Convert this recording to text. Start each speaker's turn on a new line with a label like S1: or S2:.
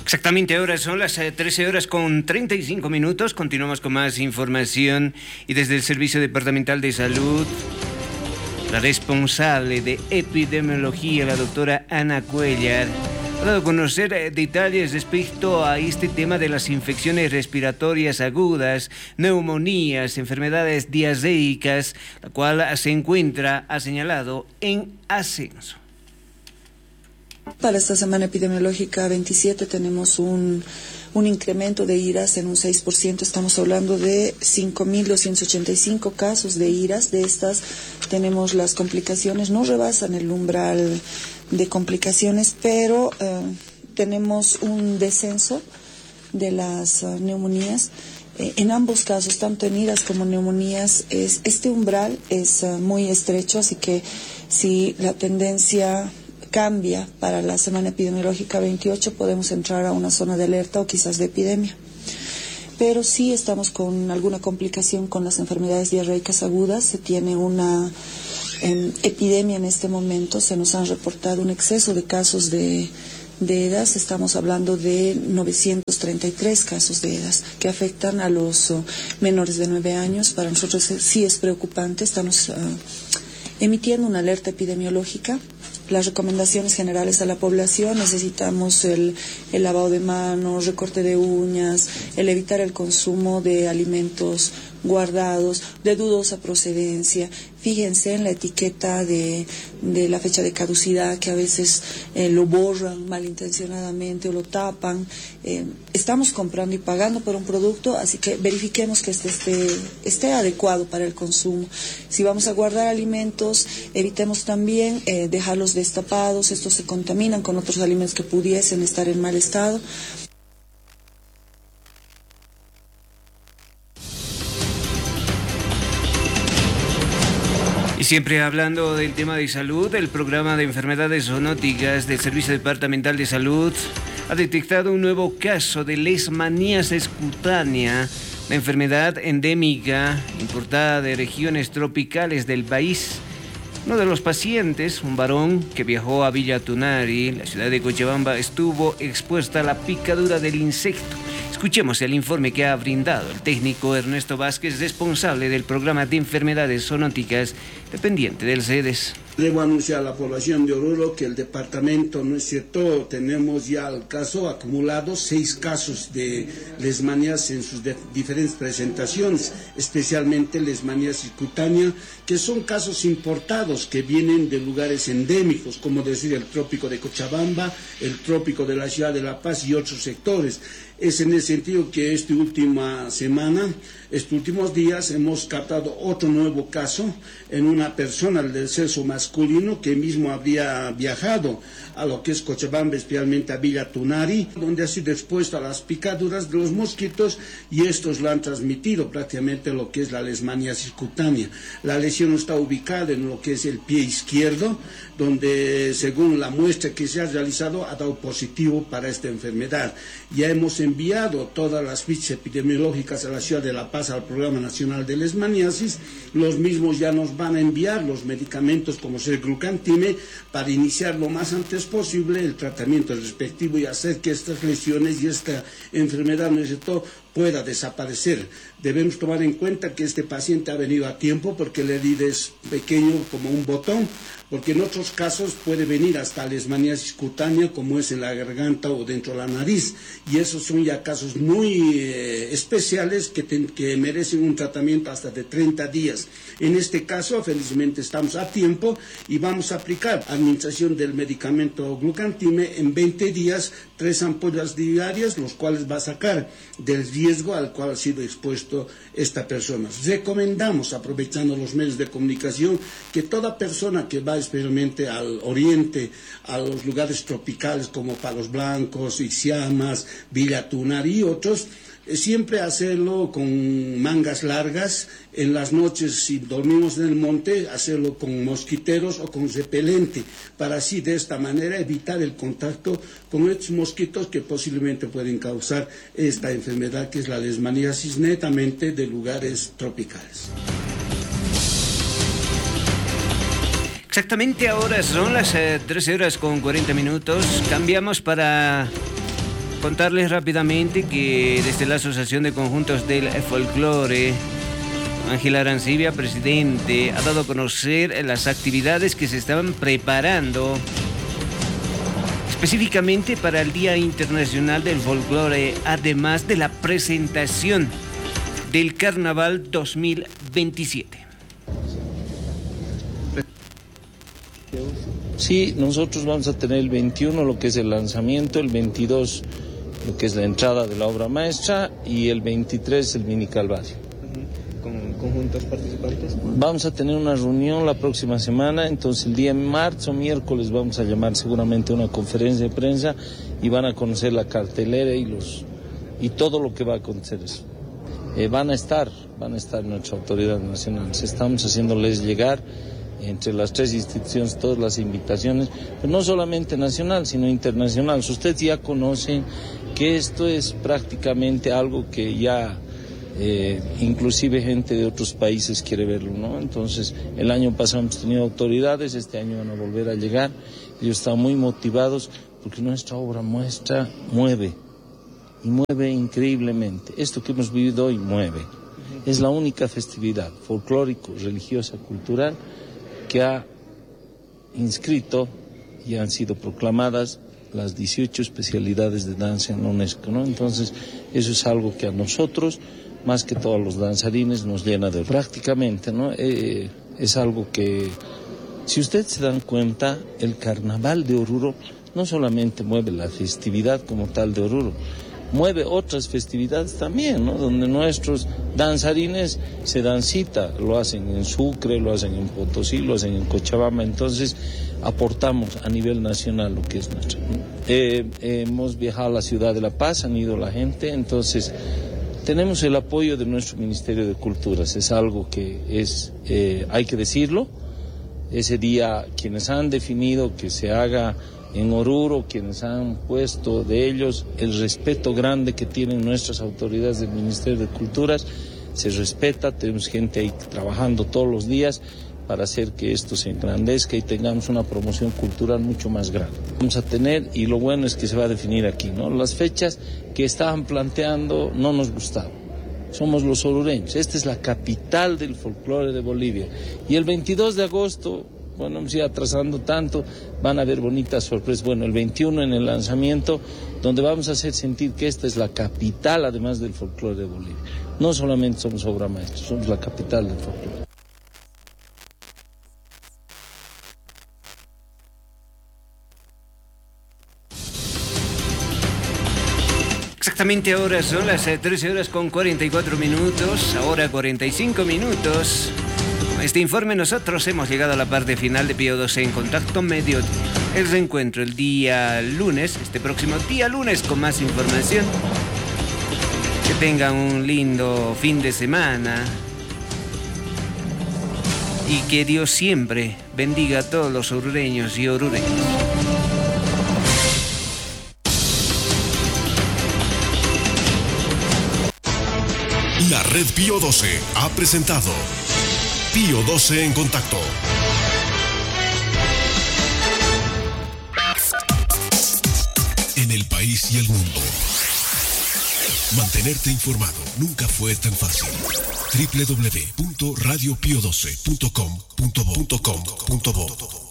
S1: Exactamente, ahora son las 13 horas con 35 minutos. Continuamos con más información y desde el Servicio Departamental de Salud, la responsable de epidemiología, la doctora Ana Cuellar, ha dado a conocer detalles respecto a este tema de las infecciones respiratorias agudas, neumonías, enfermedades diarreicas, la cual se encuentra, ha señalado, en ascenso.
S2: Para esta semana epidemiológica 27 tenemos un incremento de IRAS en un 6%. Estamos hablando de 5.285 casos de IRAS. De estas tenemos las complicaciones, no rebasan el umbral de complicaciones, pero tenemos un descenso de las neumonías. En ambos casos, tanto en IRAS como en neumonías, este umbral es muy estrecho, así que si la tendencia cambia para la semana epidemiológica 28, podemos entrar a una zona de alerta o quizás de epidemia. Pero sí estamos con alguna complicación con las enfermedades diarreicas agudas. Se tiene una epidemia en este momento. Se nos han reportado un exceso de casos de EDAS. Estamos hablando de 933 casos de EDAS que afectan a los menores de 9 años. Para nosotros sí es preocupante. Estamos emitiendo una alerta epidemiológica. Las recomendaciones generales a la población: necesitamos el lavado de manos, recorte de uñas, el evitar el consumo de alimentos guardados, de dudosa procedencia. Fíjense en la etiqueta de la fecha de caducidad, que a veces lo borran malintencionadamente o lo tapan. Estamos comprando y pagando por un producto, así que verifiquemos que esté adecuado para el consumo. Si vamos a guardar alimentos, evitemos también dejarlos destapados. Estos se contaminan con otros alimentos que pudiesen estar en mal estado.
S1: Y siempre hablando del tema de salud, el programa de enfermedades zoonóticas del Servicio Departamental de Salud ha detectado un nuevo caso de leishmaniasis cutánea, una enfermedad endémica importada de regiones tropicales del país. Uno de los pacientes, un varón que viajó a Villa Tunari, la ciudad de Cochabamba, estuvo expuesta a la picadura del insecto. Escuchemos el informe que ha brindado el técnico Ernesto Vázquez, responsable del programa de enfermedades zoonóticas dependiente del CEDES.
S3: Debo anunciar a la población de Oruro que el departamento, ¿no es cierto?, tenemos ya el caso acumulado, 6 casos de leishmaniasis en sus diferentes presentaciones, especialmente leishmaniasis cutánea, que son casos importados que vienen de lugares endémicos, como decir el trópico de Cochabamba, el trópico de la ciudad de La Paz y otros sectores. Es en ese sentido que estos últimos días, hemos captado otro nuevo caso en una persona del sexo masculino que mismo habría viajado a lo que es Cochabamba, especialmente a Villa Tunari, donde ha sido expuesto a las picaduras de los mosquitos y estos lo han transmitido prácticamente lo que es la leishmaniasis cutánea. La lesión está ubicada en lo que es el pie izquierdo, donde según la muestra que se ha realizado ha dado positivo para esta enfermedad. Ya hemos enviado todas las fichas epidemiológicas a la ciudad de La Paz al Programa Nacional de Leishmaniasis. Los mismos ya nos van a enviar los medicamentos como es el glucantime para iniciar lo más antes posible el tratamiento respectivo y hacer que estas lesiones y esta enfermedad pueda desaparecer. Debemos tomar en cuenta que este paciente ha venido a tiempo porque la herida es pequeño como un botón, porque en otros casos puede venir hasta leishmaniasis cutánea, como es en la garganta o dentro de la nariz, y esos son ya casos muy especiales que merecen un tratamiento hasta de 30 días. En este caso, felizmente estamos a tiempo y vamos a aplicar administración del medicamento glucantime en 20 días, 3 ampollas diarias, los cuales va a sacar del riesgo al cual ha sido expuesto esta persona. Recomendamos, aprovechando los medios de comunicación, que toda persona que va especialmente al oriente, a los lugares tropicales como Palos Blancos, Ixiamas, Villa Tunari y otros, siempre hacerlo con mangas largas. En las noches, si dormimos en el monte, hacerlo con mosquiteros o con repelente, para así de esta manera evitar el contacto con estos mosquitos que posiblemente pueden causar esta enfermedad que es la leishmaniasis netamente de lugares tropicales.
S1: Exactamente ahora son las 13 horas con 40 minutos. Cambiamos para Contarles rápidamente que desde la Asociación de Conjuntos del Folclore, Ángel Arancibia, presidente, ha dado a conocer las actividades que se estaban preparando específicamente para el Día Internacional del Folclore, además de la presentación del Carnaval 2027.
S4: Sí, nosotros vamos a tener el 21 lo que es el lanzamiento, el 22 lo que es la entrada de la obra maestra y el 23 el mini calvario.
S5: ¿Con conjuntos participantes?
S4: Vamos a tener una reunión la próxima semana, entonces el día martes o miércoles vamos a llamar seguramente una conferencia de prensa y van a conocer la cartelera y todo lo que va a acontecer eso. Van a estar nuestras autoridades nacionales, estamos haciéndoles llegar entre las tres instituciones todas las invitaciones, pero no solamente nacional, sino internacional. Ustedes ya conocen que esto es prácticamente algo que ya inclusive gente de otros países quiere verlo, ¿no? Entonces, el año pasado hemos tenido autoridades, este año van a volver a llegar, ellos están muy motivados porque nuestra obra muestra mueve, y mueve increíblemente. Esto que hemos vivido hoy mueve. Es la única festividad folclórico, religiosa, cultural que ha inscrito y han sido proclamadas las 18 especialidades de danza en la UNESCO, ¿no? Entonces, eso es algo que a nosotros, más que todos los danzarines, nos llena de prácticamente, ¿no? Es algo que, si ustedes se dan cuenta, el Carnaval de Oruro no solamente mueve la festividad como tal de Oruro, mueve otras festividades también, ¿no? Donde nuestros danzarines se dan cita, lo hacen en Sucre, lo hacen en Potosí, lo hacen en Cochabamba, entonces aportamos a nivel nacional lo que es nuestro, ¿no? Hemos viajado a la ciudad de La Paz, han ido la gente, entonces tenemos el apoyo de nuestro Ministerio de Culturas, es algo que es, hay que decirlo, ese día quienes han definido que se haga en Oruro, quienes han puesto de ellos el respeto grande que tienen nuestras autoridades del Ministerio de Culturas, se respeta, tenemos gente ahí trabajando todos los días para hacer que esto se engrandezca y tengamos una promoción cultural mucho más grande. Vamos a tener, y lo bueno es que se va a definir aquí, ¿no? Las fechas que estaban planteando no nos gustaban. Somos los orureños, esta es la capital del folclore de Bolivia. Y el 22 de agosto... bueno, hemos ido atrasando tanto, van a haber bonitas sorpresas. Bueno, el 21 en el lanzamiento, donde vamos a hacer sentir que esta es la capital, además del folclore de Bolivia. No solamente somos obra maestra, somos la capital del folclore.
S1: Exactamente ahora son las 13 horas con 44 minutos, ahora 45 minutos. Este informe nosotros hemos llegado a la parte final de Pío 12 en Contacto Mediodía. El reencuentro el día lunes, este próximo día lunes, con más información. Que tengan un lindo fin de semana. Y que Dios siempre bendiga a todos los orureños y orureñas.
S6: La Red Pío 12 ha presentado Pío 12 en Contacto. En el país y el mundo. Mantenerte informado nunca fue tan fácil. www.radiopio12.com.bo